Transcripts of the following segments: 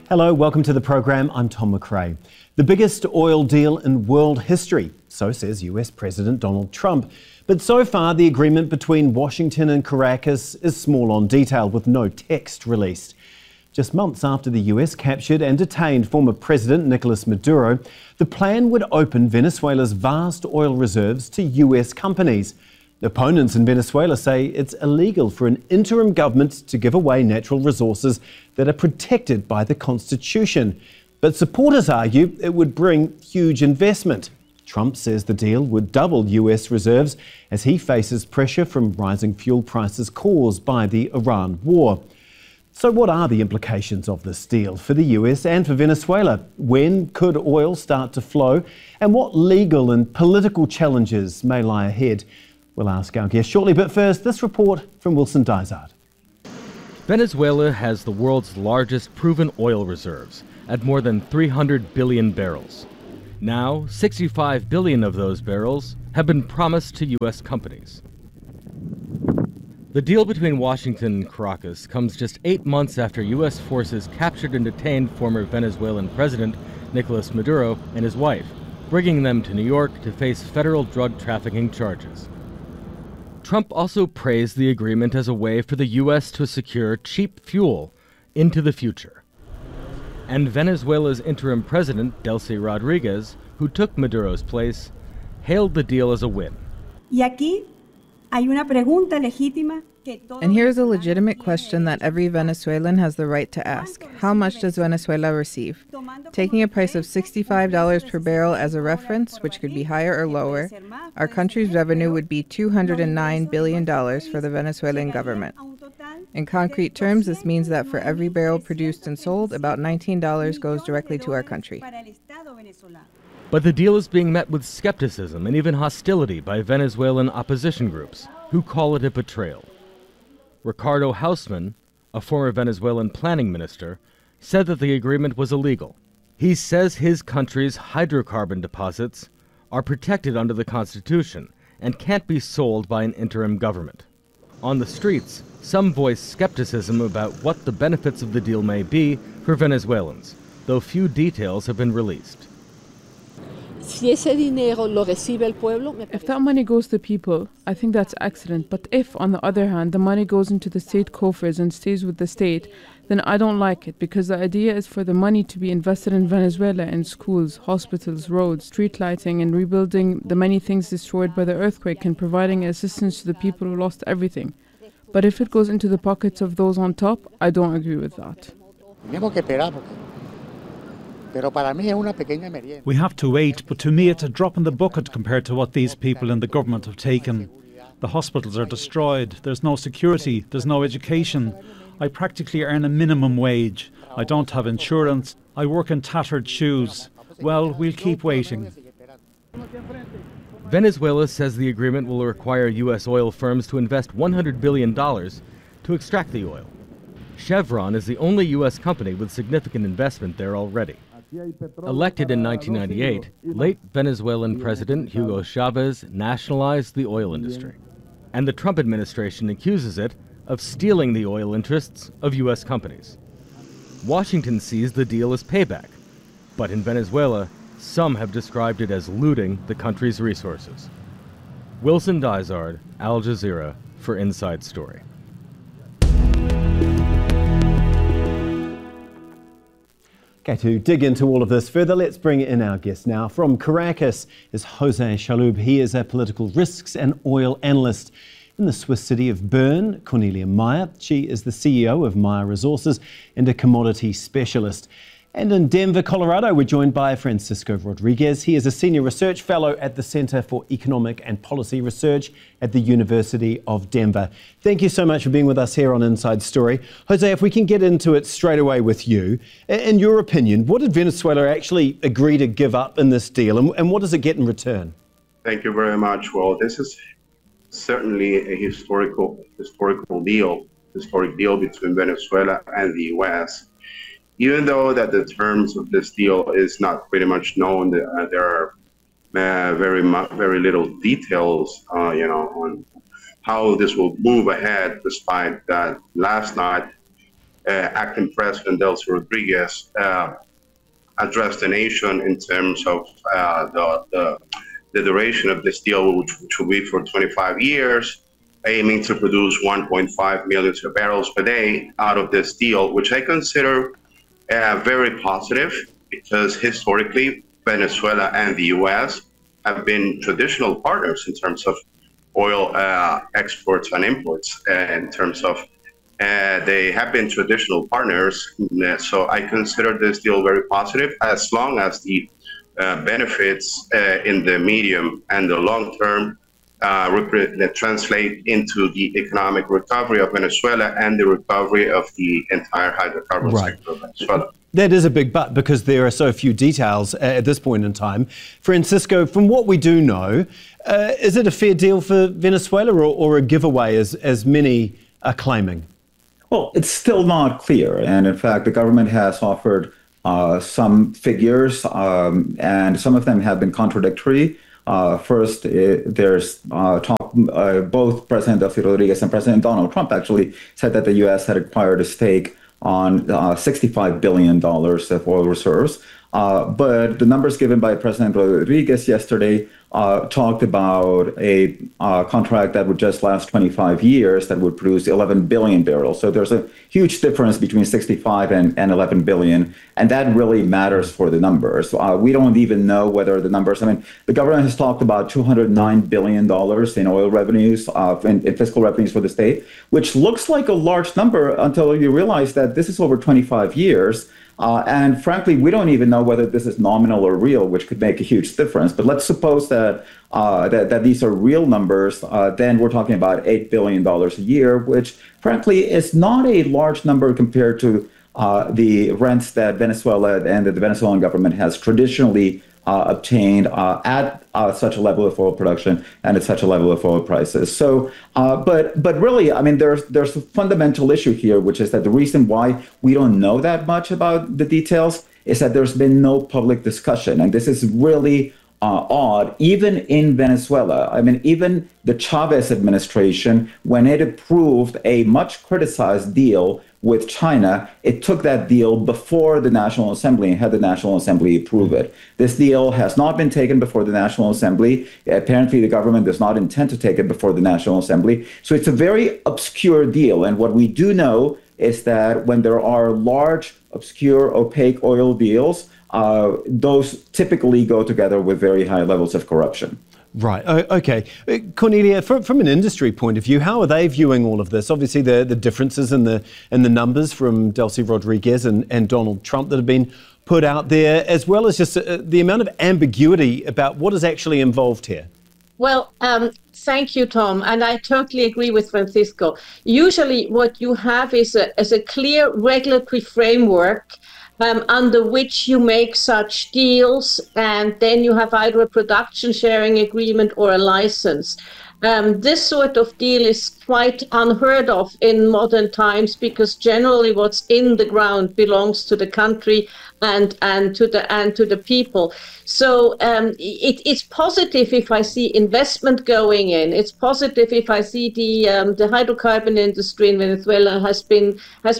Hello, welcome to the program. I'm Tom McRae. The biggest oil deal in world history, so says US President Donald Trump. But so far, the agreement between Washington and Caracas is small on detail, with no text released. Just months after the US captured and detained former President Nicolas Maduro, the plan would open Venezuela's vast oil reserves to US companies. Opponents in Venezuela say it's illegal for an interim government to give away natural resources that are protected by the Constitution. But supporters argue it would bring huge investment. Trump says the deal would double US reserves as he faces pressure from rising fuel prices caused by the Iran war. So what are the implications of this deal for the US and for Venezuela? When could oil start to flow? And what legal and political challenges may lie ahead? We'll ask our guest shortly, but first, this report from Wilson Dysart. Venezuela has the world's largest proven oil reserves at more than 300 billion barrels. Now, 65 billion of those barrels have been promised to U.S. companies. The deal between Washington and Caracas comes just 8 months after U.S. forces captured and detained former Venezuelan President Nicolas Maduro and his wife, bringing them to New York to face federal drug trafficking charges. Trump also praised the agreement as a way for the U.S. to secure cheap fuel into the future. And Venezuela's interim president, Delcy Rodriguez, who took Maduro's place, hailed the deal as a win. And here's a legitimate question that every Venezuelan has the right to ask. How much does Venezuela receive? Taking a price of $65 per barrel as a reference, which could be higher or lower, our country's revenue would be $209 billion for the Venezuelan government. In concrete terms, this means that for every barrel produced and sold, about $19 goes directly to our country. But the deal is being met with skepticism and even hostility by Venezuelan opposition groups, who call it a betrayal. Ricardo Hausmann, a former Venezuelan planning minister, said that the agreement was illegal. He says his country's hydrocarbon deposits are protected under the Constitution and can't be sold by an interim government. On the streets, some voice skepticism about what the benefits of the deal may be for Venezuelans, though few details have been released. If that money goes to people, I think that's excellent. But if, on the other hand, the money goes into the state coffers and stays with the state, then I don't like it, because the idea is for the money to be invested in Venezuela, in schools, hospitals, roads, street lighting, and rebuilding the many things destroyed by the earthquake and providing assistance to the people who lost everything. But if it goes into the pockets of those on top, I don't agree with that. We have to wait, but to me it's a drop in the bucket compared to what these people in the government have taken. The hospitals are destroyed, there's no security, there's no education. I practically earn a minimum wage. I don't have insurance. I work in tattered shoes. Well, we'll keep waiting. Venezuela says the agreement will require U.S. oil firms to invest $100 billion to extract the oil. Chevron is the only U.S. company with significant investment there already. Elected in 1998, late Venezuelan President Hugo Chavez nationalized the oil industry. And the Trump administration accuses it of stealing the oil interests of U.S. companies. Washington sees the deal as payback, but in Venezuela, some have described it as looting the country's resources. Wilson Dysart, Al Jazeera, for Inside Story. Okay, to dig into all of this further, let's bring in our guest now. From Caracas is Jose Chalhoub. He is a political risks and oil analyst. In the Swiss city of Bern, Cornelia Meyer. She is the CEO of Meyer Resources and a commodity specialist. And in Denver, Colorado, we're joined by Francisco Rodriguez. He is a senior research fellow at the Center for Economic and Policy Research at the University of Denver. Thank you so much for being with us here on Inside Story. Jose, if we can get into it straight away with you. In your opinion, what did Venezuela actually agree to give up in this deal, and what does it get in return? Thank you very much. Well, this is certainly a historic deal between Venezuela and the U.S. Even though that the terms of this deal is not pretty much known, there are very little details, on how this will move ahead. Despite that, last night acting President Delcy Rodriguez addressed the nation in terms of the duration of this deal, which will be for 25 years, aiming to produce 1.5 million barrels per day out of this deal, which I consider very positive, because historically Venezuela and the U.S. have been traditional partners in terms of oil exports and imports. In terms of they have been traditional partners, so I consider this deal very positive, as long as the benefits in the medium and the long term that translate into the economic recovery of Venezuela and the recovery of the entire hydrocarbon sector of Venezuela. That is a big but, because there are so few details at this point in time. Francisco, from what we do know, is it a fair deal for Venezuela, or a giveaway, as many are claiming? Well, it's still not clear. And in fact, the government has offered some figures, and some of them have been contradictory. First, there's talk, both President Delcy Rodriguez and President Donald Trump actually said that the U.S. had acquired a stake on $65 billion of oil reserves. But the numbers given by President Rodriguez yesterday talked about a contract that would just last 25 years that would produce 11 billion barrels. So there's a huge difference between 65 and 11 billion. And that really matters for the numbers. We don't even know whether the numbers, I mean, the government has talked about $209 billion in oil revenues, in fiscal revenues for the state, which looks like a large number until you realize that this is over 25 years. And frankly, we don't even know whether this is nominal or real, which could make a huge difference. But let's suppose that that these are real numbers. Then we're talking about $8 billion a year, which frankly is not a large number compared to the rents that Venezuela and the Venezuelan government has traditionally obtained at such a level of oil production and at such a level of oil prices. So, but really, I mean, there's a fundamental issue here, which is that the reason why we don't know that much about the details is that there's been no public discussion. And this is really odd, even in Venezuela. I mean, even the Chavez administration, when it approved a much criticized deal with China, it took that deal before the National Assembly and had the National Assembly approve it. This deal has not been taken before the National Assembly. Apparently, the government does not intend to take it before the National Assembly. So it's a very obscure deal. And what we do know is that when there are large, obscure, opaque oil deals, those typically go together with very high levels of corruption. Right. Okay. Cornelia, from an industry point of view, how are they viewing all of this? Obviously, the differences in the numbers from Delcy Rodriguez and Donald Trump that have been put out there, as well as just the amount of ambiguity about what is actually involved here. Well, thank you, Tom. And I totally agree with Francisco. Usually what you have is a clear regulatory framework under which you make such deals, and then you have either a production sharing agreement or a license. This sort of deal is quite unheard of in modern times, because generally what's in the ground belongs to the country and to the people. So it's positive if I see investment going in. It's positive if I see the hydrocarbon industry in Venezuela has been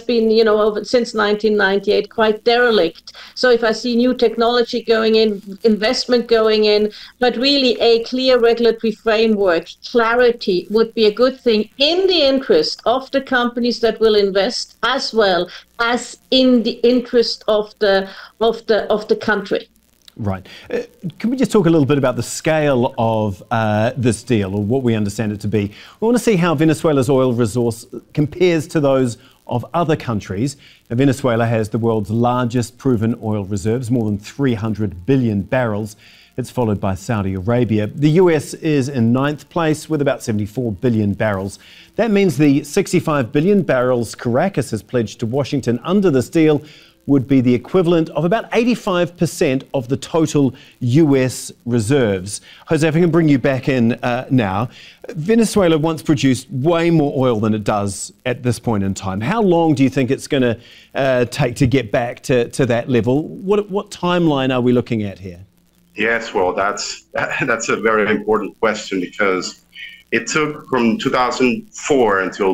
since 1998 quite derelict. So if I see new technology going in, investment going in, but really a clear regulatory framework, clarity would be a good thing in the interest of the companies that will invest, as well as in the interest of the country. Right. Can we just talk a little bit about the scale of this deal, or what we understand it to be? We want to see how Venezuela's oil resource compares to those of other countries. Now, Venezuela has the world's largest proven oil reserves, more than 300 billion barrels. It's followed by Saudi Arabia. The US is in ninth place with about 74 billion barrels. That means the 65 billion barrels Caracas has pledged to Washington under this deal would be the equivalent of about 85% of the total US reserves. Jose, if I can bring you back in now. Venezuela once produced way more oil than it does at this point in time. How long do you think it's going to take to get back to that level? What timeline are we looking at here? Yes, well, that's a very important question, because it took from 2004 until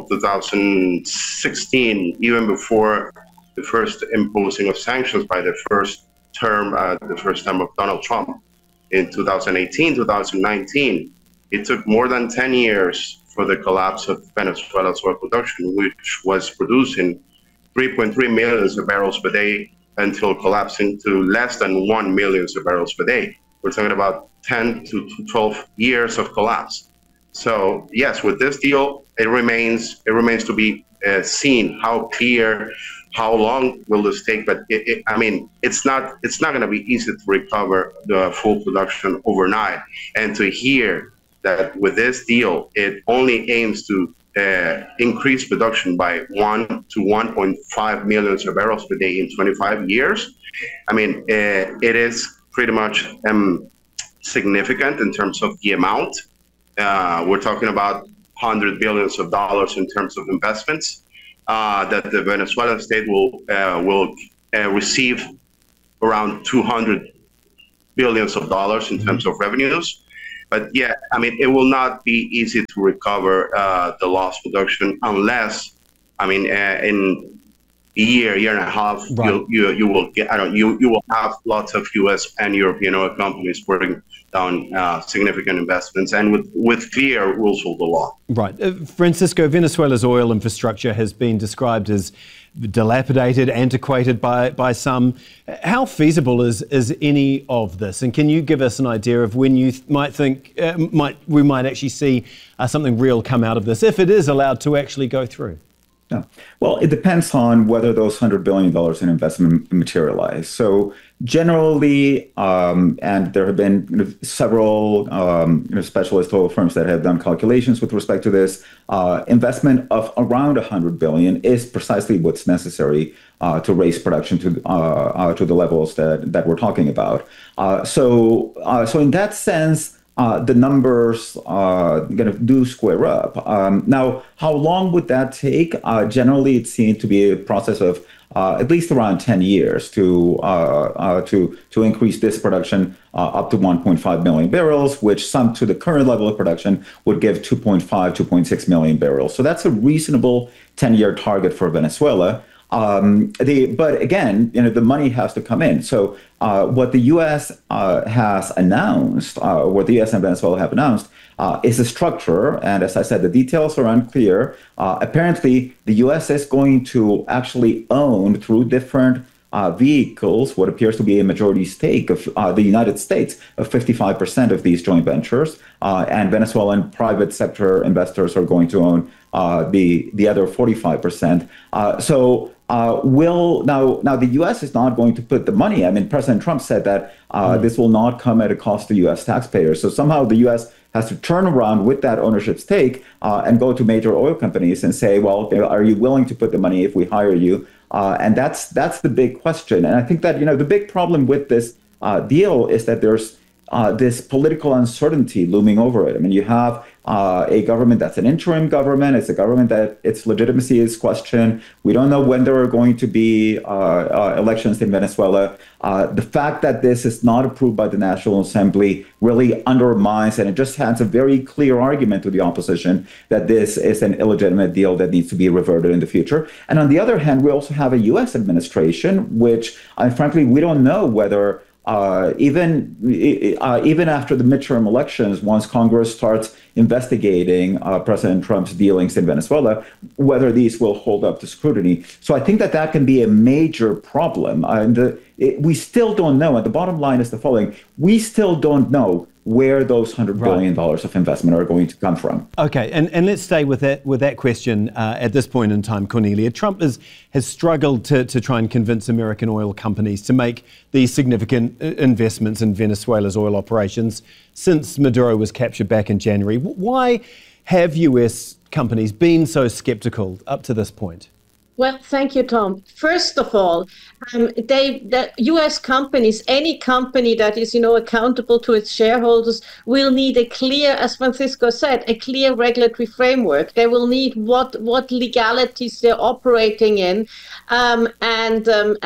2016, even before the first imposing of sanctions by the first term of Donald Trump in 2018, 2019. It took more than 10 years for the collapse of Venezuela's oil production, which was producing 3.3 million barrels per day until collapsing to less than 1 million barrels per day. We're talking about 10 to 12 years of collapse. So yes, with this deal, it remains to be seen how clear, how long will this take. But it's not going to be easy to recover the full production overnight. And to hear that with this deal, it only aims to increase production by 1 to 1.5 million barrels per day in 25 years. It is pretty much significant in terms of the amount. We're talking about $100 billion in terms of investments that the Venezuelan state will receive around $200 billion in terms of revenues. But yeah, it will not be easy to recover the lost production unless, in a year and a half, right, you will get. You will have lots of U.S. and European oil companies putting down significant investments and with clear rules of the law. Right, Francisco, Venezuela's oil infrastructure has been described as dilapidated, antiquated by some. How feasible is any of this? And can you give us an idea of when you might think we might actually see something real come out of this, if it is allowed to actually go through? Yeah. Well, it depends on whether those $100 billion in investment materialize. So generally, and there have been several specialist oil firms that have done calculations with respect to this, investment of around $100 billion is precisely what's necessary to raise production to the levels that we're talking about. So in that sense, the numbers do square up. Now, how long would that take? Generally, it seems to be a process of at least around 10 years to increase this production up to 1.5 million barrels, which summed to the current level of production would give 2.6 million barrels. So that's a reasonable 10-year target for Venezuela. But again, the money has to come in. So what the U.S. has announced, what the U.S. and Venezuela have announced, is a structure. And as I said, the details are unclear. Apparently, the U.S. is going to actually own through different vehicles what appears to be a majority stake of the United States of 55% of these joint ventures, and Venezuelan private sector investors are going to own the other 45%. Now the U.S. is not going to put the money. President Trump said that this will not come at a cost to U.S. taxpayers. So somehow the U.S. has to turn around with that ownership stake and go to major oil companies and say, well, are you willing to put the money if we hire you? And that's the big question. And I think that the big problem with this deal is that there's this political uncertainty looming over it. You have a government that's an interim government. It's a government that its legitimacy is questioned. We don't know when there are going to be elections in Venezuela. The fact that this is not approved by the National Assembly really undermines, and it just has a very clear argument to the opposition that this is an illegitimate deal that needs to be reverted in the future. And on the other hand, we also have a U.S. administration, which, frankly, we don't know whether even after the midterm elections, once Congress starts investigating President Trump's dealings in Venezuela, whether these will hold up to scrutiny. So I think that can be a major problem. We still don't know. And the bottom line is the following. We still don't know where those $100 billion of investment are going to come from. Okay, and let's stay with that question at this point in time, Cornelia. Trump has struggled to try and convince American oil companies to make these significant investments in Venezuela's oil operations since Maduro was captured back in January. Why have US companies been so skeptical up to this point? Well, thank you, Tom. First of all, the U.S. companies, any company that is, accountable to its shareholders, will need a clear, as Francisco said, a clear regulatory framework. They will need what legalities they're operating in, and so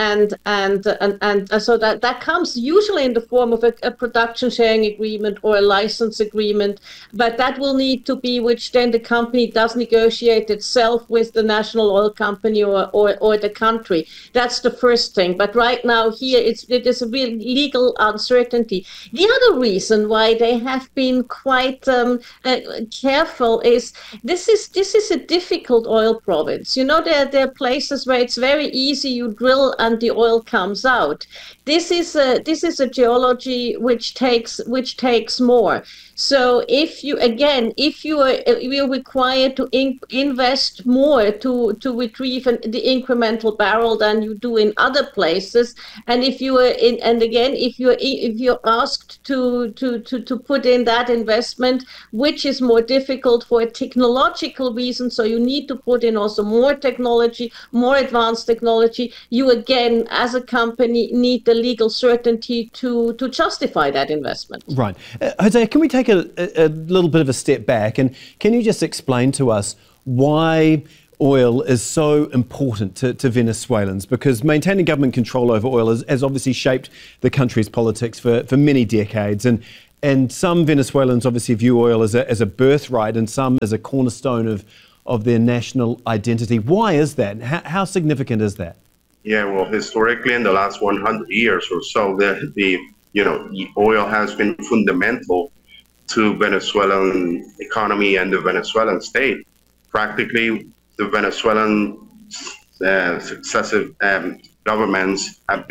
that comes usually in the form of a production sharing agreement or a license agreement. But that will need to be which then the company does negotiate itself with the national oil company or the country. That's the first thing. But right now here it is a real legal uncertainty. The other reason why they have been quite careful is this is a difficult oil province. There are places where it's very easy. You drill and the oil comes out. This is a geology which takes more. So if you are required to invest more to retrieve the incremental barrel than you do in other places, and if you're asked to put in that investment, which is more difficult for a technological reason, so you need to put in also more technology, more advanced technology. You again, as a company, need the legal certainty to justify that investment. Right, Jose, can we take a little bit of a step back, and can you just explain to us why oil is so important to Venezuelans? Because maintaining government control over oil has obviously shaped the country's politics for many decades, and some Venezuelans obviously view oil as a birthright and some as a cornerstone of their national identity. Why is that? How significant is that? Yeah, well, historically in the last 100 years or so, the oil has been fundamental to Venezuelan economy and the Venezuelan state. Practically, the Venezuelan successive governments have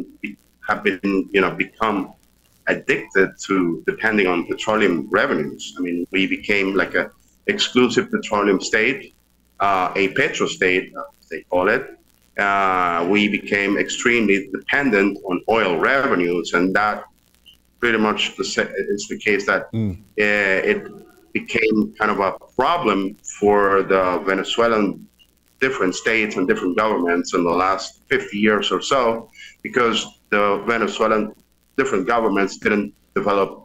become addicted to depending on petroleum revenues. I mean, we became like a exclusive petroleum state, a petro state, they call it. We became extremely dependent on oil revenues, and that pretty much is the case that it became kind of a problem for the Venezuelan different states and different governments in the last 50 years or so, because the Venezuelan different governments didn't develop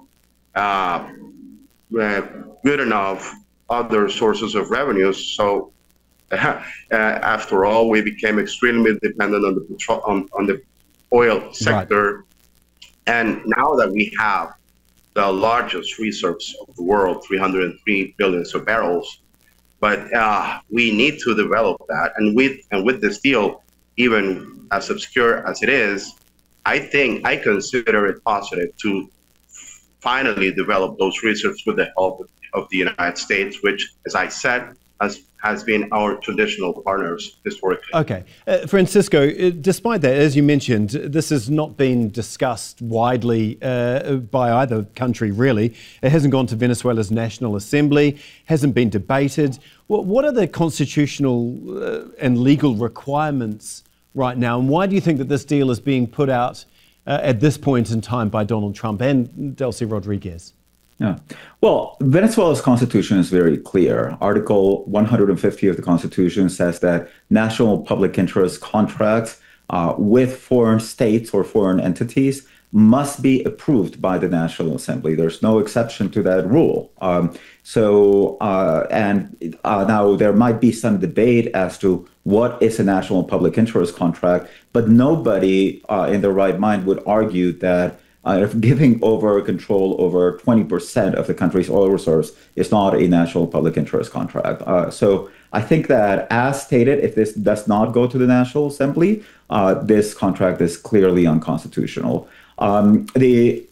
good enough other sources of revenues. So after all, we became extremely dependent on the oil sector. Right. And now that we have the largest reserves of the world, 303 billion barrels, but we need to develop that. And with this deal, even as obscure as it is, I consider it positive to finally develop those reserves with the help of the United States, which, as I said, has been our traditional partners historically. Okay. Francisco, despite that, as you mentioned, this has not been discussed widely by either country, really. It hasn't gone to Venezuela's National Assembly, hasn't been debated. What are the constitutional and legal requirements right now, and why do you think that this deal is being put out at this point in time by Donald Trump and Delcy Rodriguez? Yeah. Well, Venezuela's constitution is very clear. Article 150 of the constitution says that national public interest contracts with foreign states or foreign entities must be approved by the National Assembly. There's no exception to that rule. Now there might be some debate as to what is a national public interest contract, but nobody in their right mind would argue that giving over control over 20% of the country's oil reserves is not a national public interest contract. So I think that, as stated, if this does not go to the National Assembly, this contract is clearly unconstitutional. Now the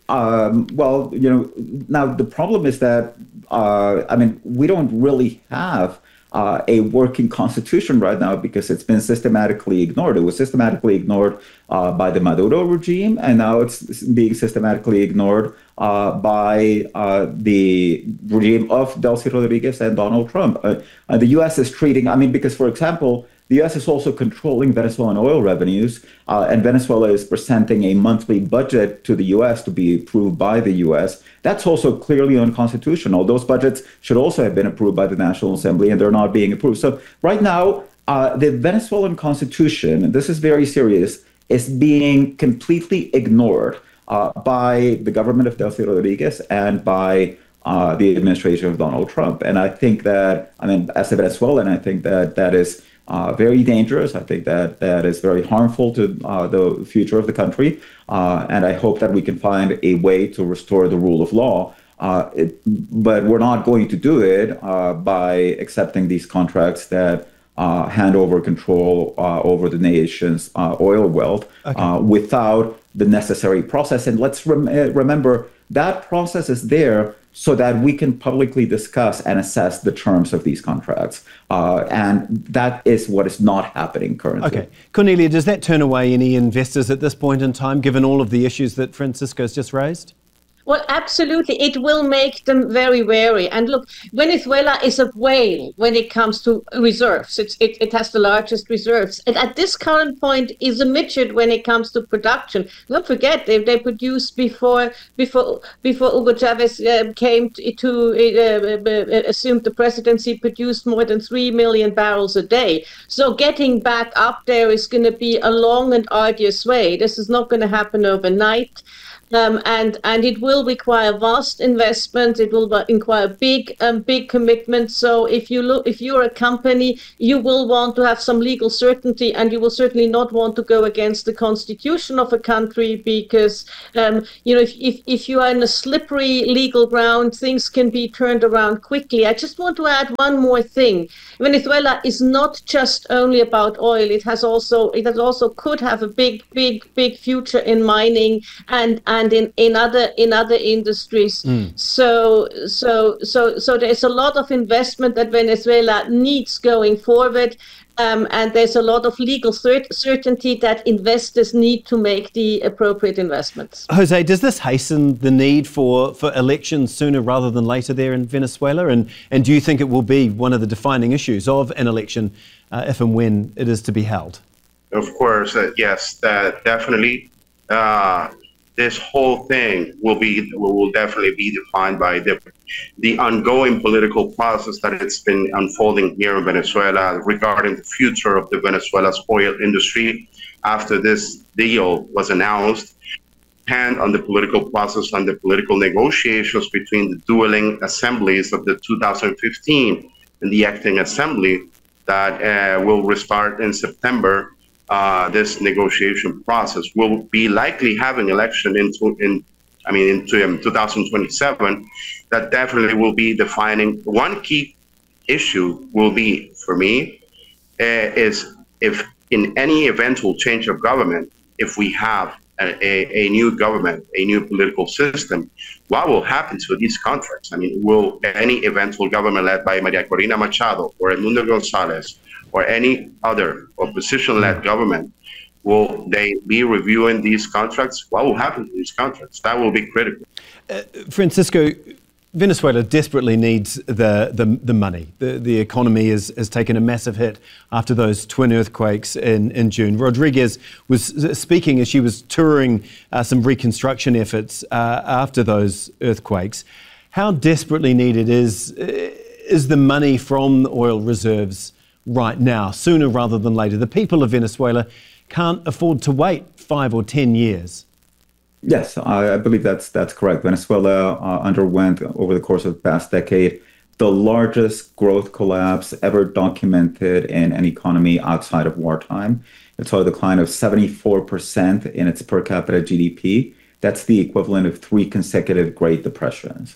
problem is that, we don't really have a working constitution right now because it's been systematically ignored. It was systematically ignored by the Maduro regime, and now it's being systematically ignored by the regime of Delcy Rodriguez and Donald Trump. The U.S. is treating, because, for example, the U.S. is also controlling Venezuelan oil revenues, and Venezuela is presenting a monthly budget to the U.S. to be approved by the U.S. That's also clearly unconstitutional. Those budgets should also have been approved by the National Assembly, and they're not being approved. So right now, the Venezuelan constitution, and this is very serious, is being completely ignored by the government of Delcy Rodriguez and by the administration of Donald Trump. And I think that, as a Venezuelan, I think that that is very dangerous. I think that that is very harmful to the future of the country. And I hope that we can find a way to restore the rule of law. But we're not going to do it by accepting these contracts that hand over control over the nation's oil wealth without the necessary process. And let's remember that process is there so that we can publicly discuss and assess the terms of these contracts. And that is what is not happening currently. Okay. Cornelia, does that turn away any investors at this point in time, given all of the issues that Francisco's just raised? Well, absolutely. It will make them very wary. And look, Venezuela is a whale when it comes to reserves. It has the largest reserves. And at this current point is a midget when it comes to production. Don't forget, they produced before Hugo Chavez came to assume the presidency, produced more than 3 million barrels a day. So getting back up there is going to be a long and arduous way. This is not going to happen overnight. And it will require vast investment. It will require big commitment. So if you're a company, you will want to have some legal certainty, and you will certainly not want to go against the constitution of a country because if you are in a slippery legal ground, things can be turned around quickly. I just want to add one more thing. Venezuela is not just only about oil. It has also could have a big future in mining and in other industries. So there's a lot of investment that Venezuela needs going forward. And there's a lot of legal certainty that investors need to make the appropriate investments. Jose, does this hasten the need for elections sooner rather than later there in Venezuela? And do you think it will be one of the defining issues of an election if and when it is to be held? Of course, yes, definitely. This whole thing will definitely be defined by the ongoing political process that it's been unfolding here in Venezuela regarding the future of the Venezuela's oil industry after this deal was announced, and on the political process and the political negotiations between the dueling assemblies of the 2015 and the acting assembly that will restart in September. This negotiation process will be likely having election in 2027. That definitely will be defining. One key issue will be for me is if in any eventual change of government, if we have a new government, a new political system, what will happen to these contracts? Will any eventual government led by Maria Corina Machado or Edmundo González or any other opposition-led government, will they be reviewing these contracts? What will happen to these contracts? That will be critical. Francisco, Venezuela desperately needs the money. The economy has taken a massive hit after those twin earthquakes in June. Rodriguez was speaking as she was touring some reconstruction efforts after those earthquakes. How desperately needed is the money from the oil reserves right now, sooner rather than later? The people of Venezuela can't afford to wait 5 or 10 years. Yes, I believe that's correct. Venezuela underwent, over the course of the past decade, the largest growth collapse ever documented in an economy outside of wartime. It saw a decline of 74% in its per capita GDP. That's the equivalent of 3 consecutive Great Depressions.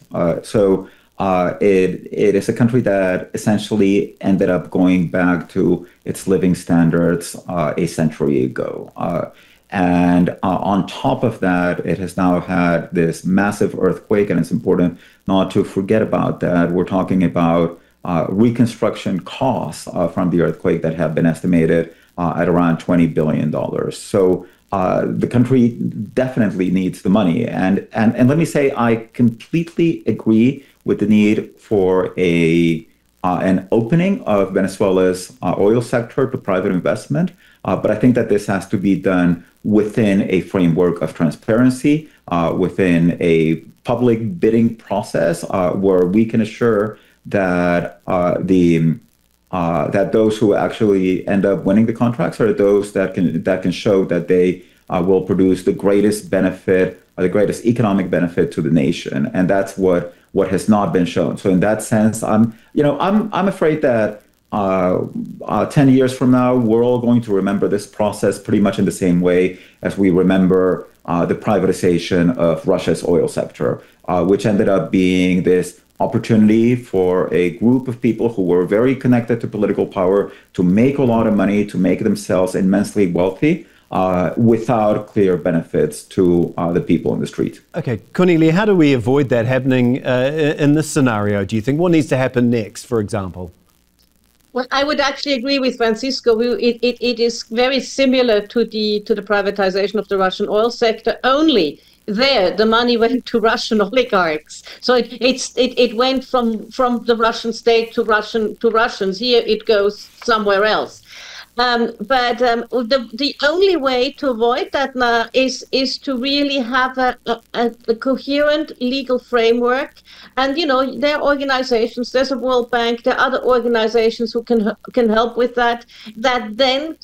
It is a country that essentially ended up going back to its living standards a century ago. And on top of that, it has now had this massive earthquake, and it's important not to forget about that. We're talking about reconstruction costs from the earthquake that have been estimated at around $20 billion. So the country definitely needs the money. And let me say, I completely agree with the need for an opening of Venezuela's oil sector to private investment. But I think that this has to be done within a framework of transparency, within a public bidding process where we can assure that the that those who actually end up winning the contracts are those that can show that they will produce the greatest benefit or the greatest economic benefit to the nation, and that's what has not been shown. So in that sense, I'm afraid that 10 years from now, we're all going to remember this process pretty much in the same way as we remember the privatization of Russia's oil sector, which ended up being this opportunity for a group of people who were very connected to political power to make a lot of money, to make themselves immensely wealthy, without clear benefits to the people in the street. Okay, Cornelia, how do we avoid that happening in this scenario, do you think? What needs to happen next, for example? Well, I would actually agree with Francisco. It is very similar to the privatization of the Russian oil sector. Only there, the money went to Russian oligarchs. So it went from the Russian state to Russians. Here it goes somewhere else. But the only way to avoid that now is to really have a coherent legal framework. And, there are organizations, there's a World Bank, there are other organizations who can help with that then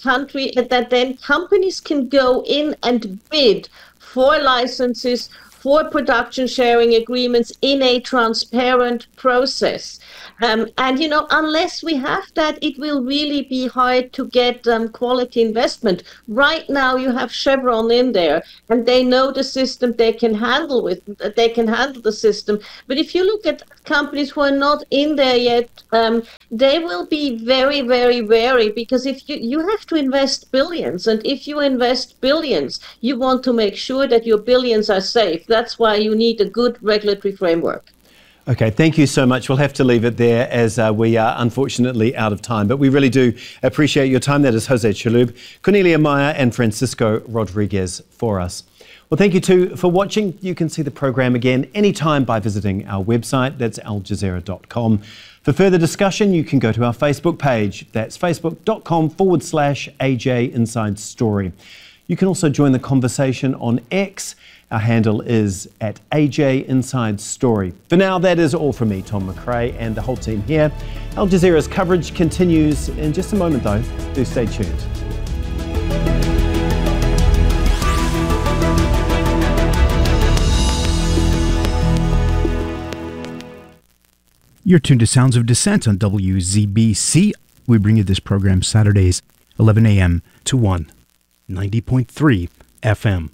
companies can go in and bid for licenses, for production sharing agreements in a transparent process. And, unless we have that, it will really be hard to get quality investment. Right now, you have Chevron in there, and they know the system. They can handle the system. But if you look at companies who are not in there yet, they will be very, very wary, because if you have to invest billions, and if you invest billions, you want to make sure that your billions are safe. That's why you need a good regulatory framework. Okay, thank you so much. We'll have to leave it there as we are unfortunately out of time. But we really do appreciate your time. That is Jose Chalub, Cornelia Meyer and Francisco Rodriguez for us. Well, thank you too for watching. You can see the program again anytime by visiting our website. That's aljazeera.com. For further discussion, you can go to our Facebook page. That's facebook.com/AJ Inside Story. You can also join the conversation on X. Our handle is at AJ Inside Story. For now, that is all from me, Tom McRae, and the whole team here. Al Jazeera's coverage continues in just a moment, though. Do stay tuned. You're tuned to Sounds of Dissent on WZBC. We bring you this program Saturdays, 11 a.m. to 1, 90.3 FM.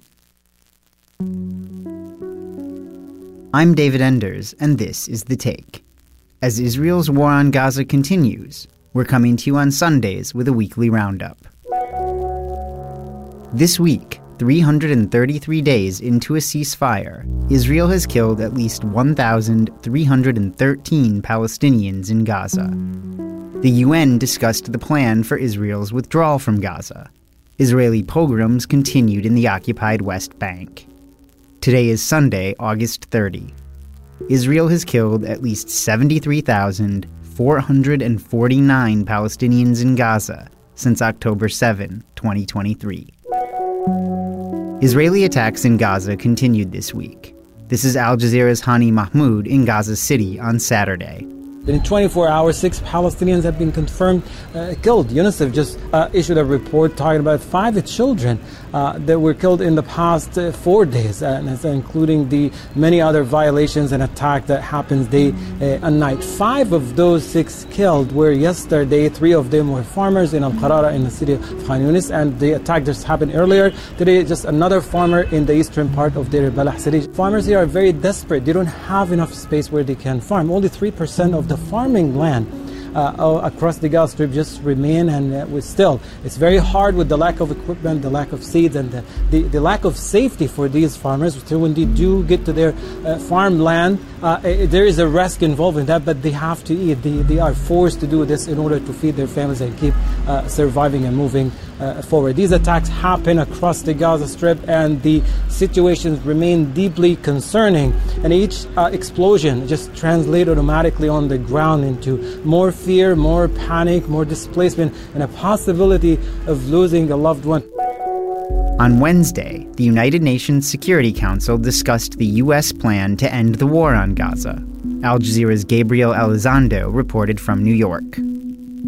I'm David Enders, and this is The Take. As Israel's war on Gaza continues, we're coming to you on Sundays with a weekly roundup. This week, 333 days into a ceasefire, Israel has killed at least 1,313 Palestinians in Gaza. The UN discussed the plan for Israel's withdrawal from Gaza. Israeli pogroms continued in the occupied West Bank. Today is Sunday, August 30. Israel has killed at least 73,449 Palestinians in Gaza since October 7, 2023. Israeli attacks in Gaza continued this week. This is Al Jazeera's Hani Mahmoud in Gaza City on Saturday. In 24 hours, 6 Palestinians have been confirmed killed. UNICEF just issued a report talking about 5 children that were killed in the past 4 days, and including the many other violations and attacks that happens day and night. 5 of those 6 killed were yesterday. 3 of them were farmers in Al-Qarara in the city of Khan Yunis, and the attack just happened earlier. Today, just another farmer in the eastern part of Deir al-Balah city. Farmers here are very desperate. They don't have enough space where they can farm. Only 3% of the farming land across the Gaza Strip just remain, and it's very hard with the lack of equipment, the lack of seeds, and the lack of safety for these farmers. So when they do get to their farmland, there is a risk involved in that, but they have to eat. They are forced to do this in order to feed their families and keep surviving and moving forward. These attacks happen across the Gaza Strip, and the situations remain deeply concerning. And each explosion just translates automatically on the ground into more fear, more panic, more displacement, and a possibility of losing a loved one. On Wednesday, the United Nations Security Council discussed the U.S. plan to end the war on Gaza. Al Jazeera's Gabriel Elizondo reported from New York.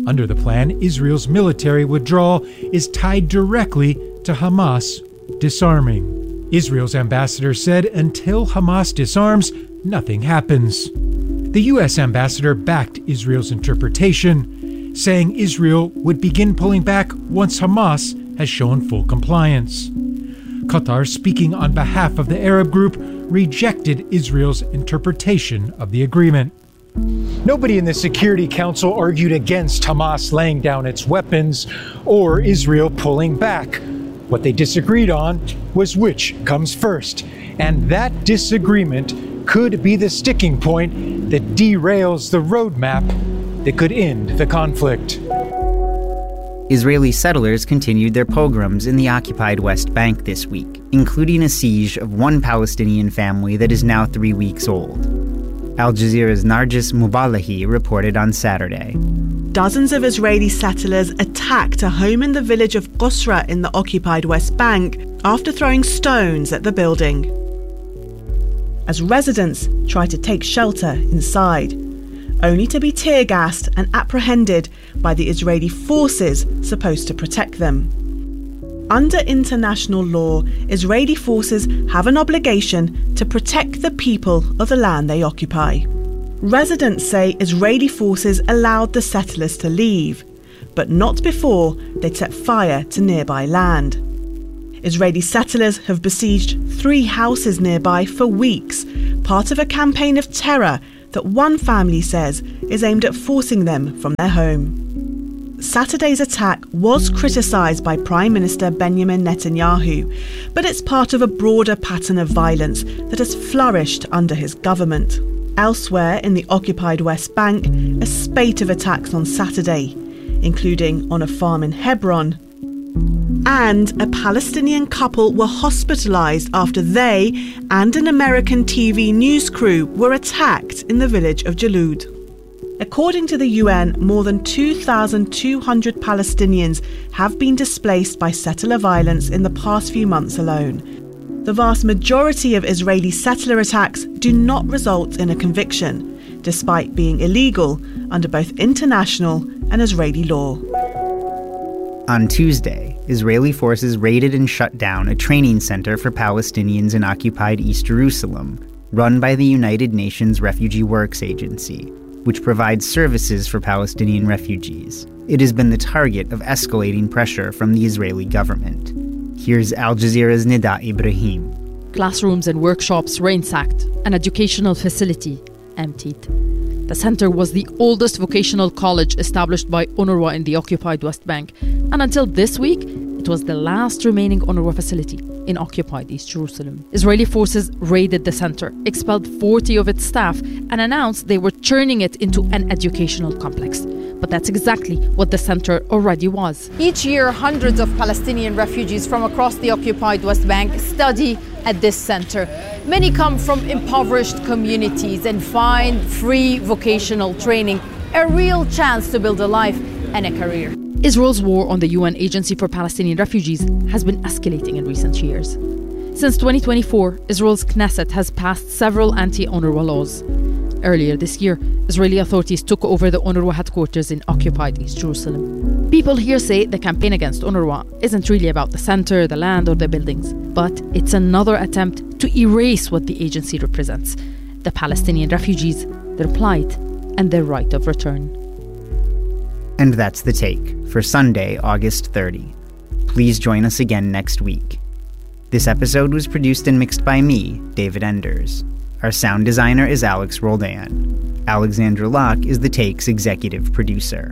Under the plan, Israel's military withdrawal is tied directly to Hamas disarming. Israel's ambassador said until Hamas disarms, nothing happens. The U.S. ambassador backed Israel's interpretation, saying Israel would begin pulling back once Hamas has shown full compliance. Qatar, speaking on behalf of the Arab group, rejected Israel's interpretation of the agreement. Nobody in the Security Council argued against Hamas laying down its weapons or Israel pulling back. What they disagreed on was which comes first, and that disagreement could be the sticking point that derails the roadmap that could end the conflict. Israeli settlers continued their pogroms in the occupied West Bank this week, including a siege of one Palestinian family that is now 3 weeks old. Al Jazeera's Nargis Mubalahi reported on Saturday. Dozens of Israeli settlers attacked a home in the village of Qusra in the occupied West Bank after throwing stones at the building, as residents tried to take shelter inside, only to be tear-gassed and apprehended by the Israeli forces supposed to protect them. Under international law, Israeli forces have an obligation to protect the people of the land they occupy. Residents say Israeli forces allowed the settlers to leave, but not before they'd set fire to nearby land. Israeli settlers have besieged 3 houses nearby for weeks, part of a campaign of terror that one family says is aimed at forcing them from their home. Saturday's attack was criticised by Prime Minister Benjamin Netanyahu, but it's part of a broader pattern of violence that has flourished under his government. Elsewhere in the occupied West Bank, a spate of attacks on Saturday, including on a farm in Hebron, and a Palestinian couple were hospitalised after they and an American TV news crew were attacked in the village of Jalud. According to the UN, more than 2,200 Palestinians have been displaced by settler violence in the past few months alone. The vast majority of Israeli settler attacks do not result in a conviction, despite being illegal under both international and Israeli law. On Tuesday, Israeli forces raided and shut down a training center for Palestinians in occupied East Jerusalem, run by the United Nations Refugee Works Agency, which provides services for Palestinian refugees. It has been the target of escalating pressure from the Israeli government. Here's Al Jazeera's Nida Ibrahim. Classrooms and workshops ransacked, an educational facility emptied. The center was the oldest vocational college established by UNRWA in the occupied West Bank, and until this week, it was the last remaining UNRWA facility in occupied East Jerusalem. Israeli forces raided the center, expelled 40 of its staff, and announced they were turning it into an educational complex. But that's exactly what the center already was. Each year, hundreds of Palestinian refugees from across the occupied West Bank study at this center. Many come from impoverished communities and find free vocational training a real chance to build a life and a career. Israel's war on the UN Agency for Palestinian Refugees has been escalating in recent years. Since 2024, Israel's Knesset has passed several anti-UNRWA laws. Earlier this year, Israeli authorities took over the UNRWA headquarters in occupied East Jerusalem. People here say the campaign against UNRWA isn't really about the center, the land, or the buildings, but it's another attempt to erase what the agency represents: the Palestinian refugees, their plight, and their right of return. And that's The Take for Sunday, August 30. Please join us again next week. This episode was produced and mixed by me, David Enders. Our sound designer is Alex Roldan. Alexandra Locke is The Take's executive producer.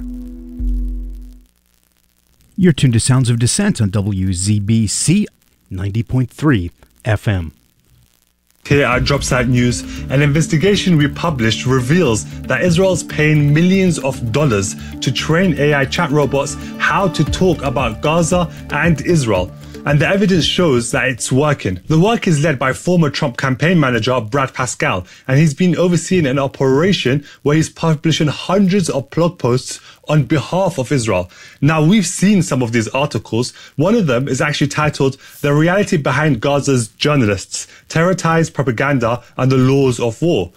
You're tuned to Sounds of Dissent on WZBC 90.3 FM. Here at JobSite News, an investigation we published reveals that Israel's paying millions of dollars to train AI chat robots how to talk about Gaza and Israel. And the evidence shows that it's working. The work is led by former Trump campaign manager Brad Pascal, and he's been overseeing an operation where he's publishing hundreds of blog posts on behalf of Israel. Now, we've seen some of these articles. One of them is actually titled "The Reality Behind Gaza's Journalists, Terror Ties, Propaganda, and the Laws of War."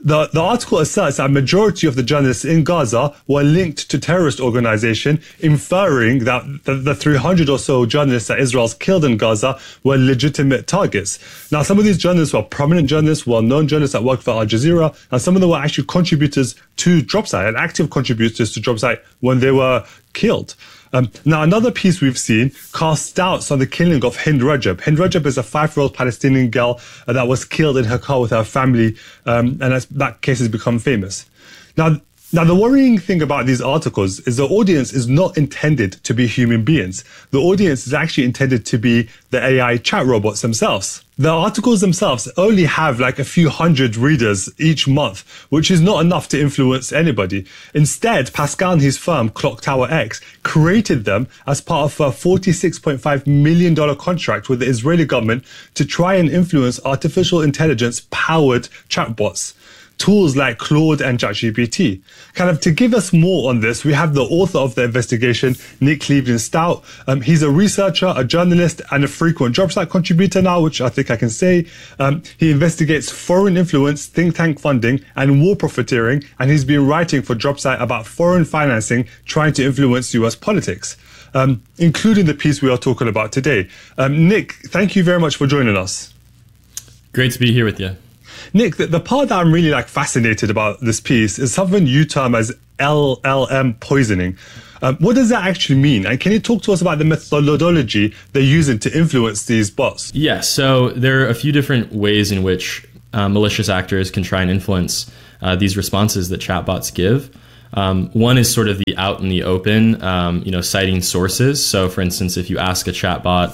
The article asserts that a majority of the journalists in Gaza were linked to terrorist organization, inferring that the 300 or so journalists that Israel's killed in Gaza were legitimate targets. Now, some of these journalists were prominent journalists, well-known journalists that worked for Al Jazeera, and some of them were actually contributors to Dropsite and active contributors to Dropsite when they were killed. Now, another piece we've seen casts doubts on the killing of Hind Rajab. Hind Rajab is a 5-year-old Palestinian girl that was killed in her car with her family, and that case has become famous. Now, the worrying thing about these articles is the audience is not intended to be human beings. The audience is actually intended to be the AI chat robots themselves. The articles themselves only have like a few hundred readers each month, which is not enough to influence anybody. Instead, Pascal and his firm, Clock Tower X, created them as part of a $46.5 million contract with the Israeli government to try and influence artificial intelligence-powered chatbots. Tools like Claude and ChatGPT. Kind of to give us more on this, we have the author of the investigation, Nick Cleveland Stout. He's a researcher, a journalist, and a frequent Dropsite contributor now, which I think I can say. He investigates foreign influence, think tank funding, and war profiteering, and he's been writing for Dropsite about foreign financing trying to influence US politics, including the piece we are talking about today. Nick, thank you very much for joining us. Great to be here with you. Nick, the part that I'm really fascinated about this piece is something you term as LLM poisoning. What does that actually mean? And can you talk to us about the methodology they're using to influence these bots? Yeah, so there are a few different ways in which malicious actors can try and influence these responses that chatbots give. One is sort of the out in the open, citing sources. So for instance, if you ask a chatbot,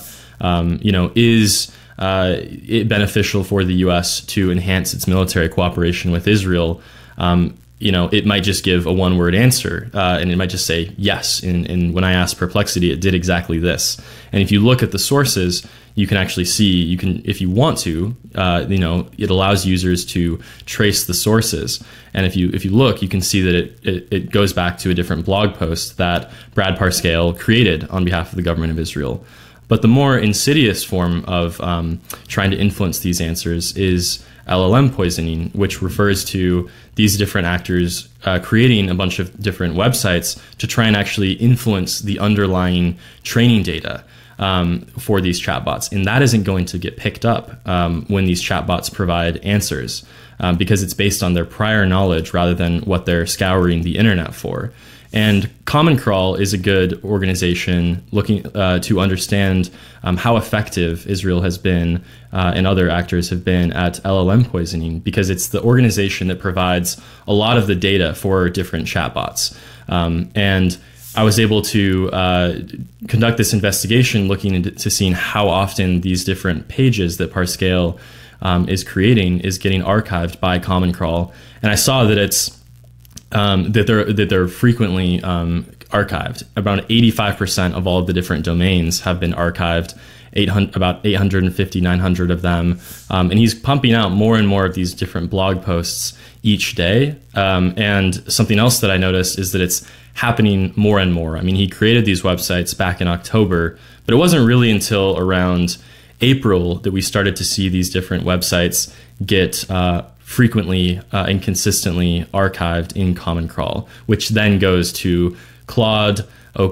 is it beneficial for the U.S. to enhance its military cooperation with Israel? It might just give a one-word answer, and it might just say yes. And when I asked Perplexity, it did exactly this. And if you look at the sources, you can actually see, if you want to, it allows users to trace the sources. And if you look, you can see that it goes back to a different blog post that Brad Parscale created on behalf of the government of Israel. But the more insidious form of trying to influence these answers is LLM poisoning, which refers to these different actors creating a bunch of different websites to try and actually influence the underlying training data for these chatbots. And that isn't going to get picked up when these chatbots provide answers because it's based on their prior knowledge rather than what they're scouring the internet for. And Common Crawl is a good organization looking to understand how effective Israel has been and other actors have been at LLM poisoning, because it's the organization that provides a lot of the data for different chatbots. And I was able to conduct this investigation looking into seeing how often these different pages that Parscale is creating is getting archived by Common Crawl. And I saw that it's that they're frequently archived. About 85% of all of the different domains have been archived, about 850, 900 of them. And he's pumping out more and more of these different blog posts each day. And something else that I noticed is that it's happening more and more. I mean, he created these websites back in October, but it wasn't really until around April that we started to see these different websites get frequently and consistently archived in Common Crawl, which then goes to Claude,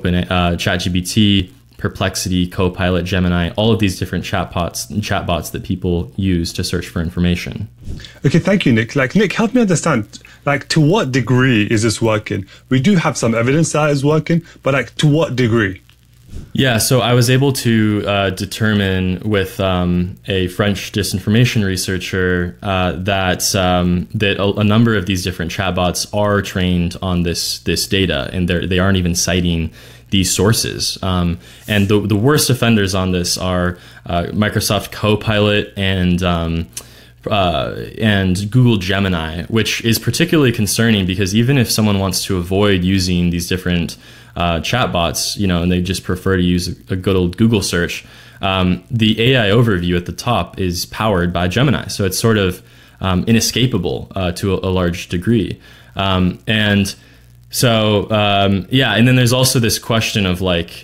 ChatGPT, Perplexity, Copilot, Gemini, all of these different chatbots that people use to search for information. Okay, thank you, Nick. Nick, help me understand, to what degree is this working? We do have some evidence that it's working, but to what degree? Yeah, so I was able to determine with a French disinformation researcher that a number of these different chatbots are trained on this data, and they aren't even citing these sources. And the worst offenders on this are Microsoft Copilot and Google Gemini, which is particularly concerning because even if someone wants to avoid using these different chatbots, and they just prefer to use a good old Google search, the AI overview at the top is powered by Gemini. So it's sort of inescapable to a large degree. And then there's also this question of these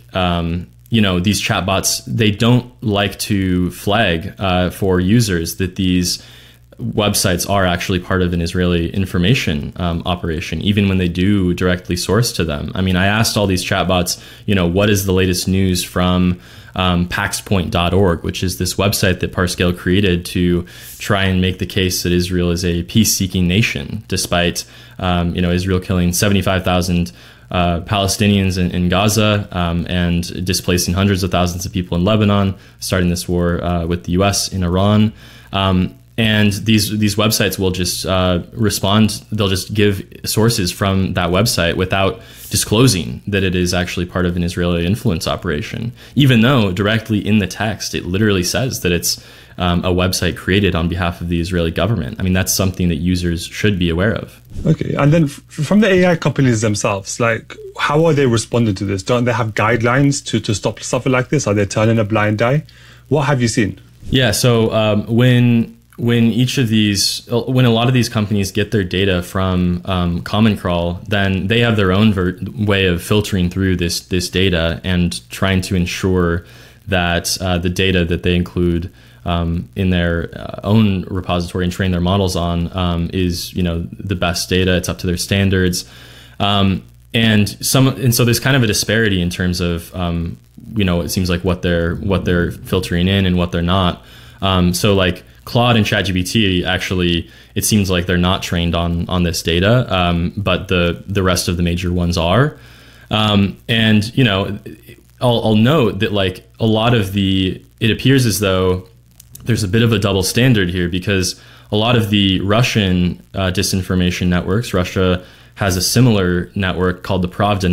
chatbots, they don't like to flag for users that these websites are actually part of an Israeli information operation, even when they do directly source to them. I mean, I asked all these chatbots, what is the latest news from paxpoint.org, which is this website that Parscale created to try and make the case that Israel is a peace-seeking nation, despite Israel killing 75,000 Palestinians in Gaza and displacing hundreds of thousands of people in Lebanon, starting this war with the U.S. in Iran. And these websites will just respond. They'll just give sources from that website without disclosing that it is actually part of an Israeli influence operation, even though directly in the text it literally says that it's a website created on behalf of the Israeli government. I mean, that's something that users should be aware of. Okay, and then from the AI companies themselves, like, how are they responding to this? Don't they have guidelines to stop stuff like this? Are they turning a blind eye? What have you seen? Yeah, so when a lot of these companies get their data from Common Crawl, then they have their own way of filtering through this data and trying to ensure that the data that they include in their own repository and train their models on is the best data. It's up to their standards, and so there's kind of a disparity in terms of it seems like what they're filtering in and what they're not. So like Claude and ChatGPT, actually, it seems like they're not trained on this data, but the rest of the major ones are. And I'll note that like a lot of it appears as though there's a bit of a double standard here, because a lot of the Russian disinformation networks, Russia has a similar network called the Pravda